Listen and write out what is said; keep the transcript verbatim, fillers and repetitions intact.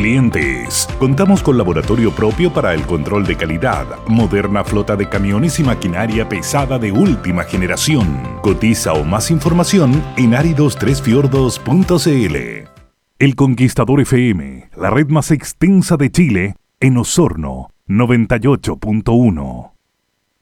clientes. Contamos con laboratorio propio para el control de calidad, moderna flota de camiones y maquinaria pesada de última generación. Cotiza o más información en áridos tres fiordos punto c l. El Conquistador F M, la red más extensa de Chile, en Osorno, noventa y ocho punto uno.